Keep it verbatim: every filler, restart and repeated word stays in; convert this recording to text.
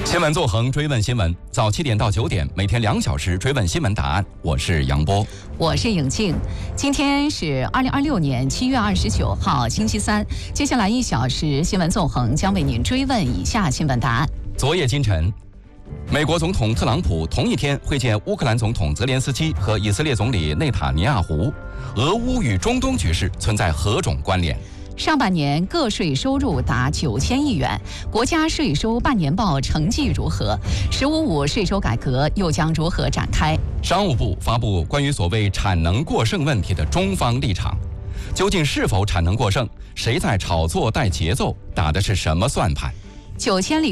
新闻纵横，追问新闻，早七点到九点，每天两小时追问新闻答案。我是杨波， 我是颖静。今天是二零二六年七月二十九号，星期三。接下来一小时，新闻纵横将为您追问以下新闻答案。 昨夜今晨，美国总统特朗普同一天会见乌克兰总统泽连斯基和以色列总理内塔尼亚胡，俄乌与中东局势存在何种关联？ 上半年个税收入达九千亿元，国家税收半年报成绩如何？“十五五”税收改革又将如何展开？ 商务部发布关于所谓产能过剩问题的中方立场，究竟是否产能过剩？谁在炒作带节奏？打的是什么算盘？ 九千里。